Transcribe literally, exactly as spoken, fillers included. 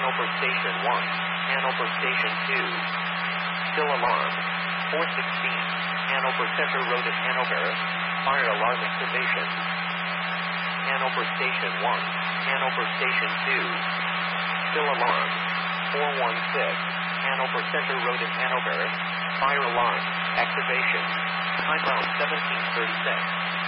Hanover Station one, Hanover Station two. Still alarm. four sixteen, Hanover Center Road at Hanover. Fire alarm activation. Hanover Station one, Hanover Station two. Still alarm. four one six, Hanover Center Road at Hanover. Fire alarm activation. Timeout seventeen thirty-six.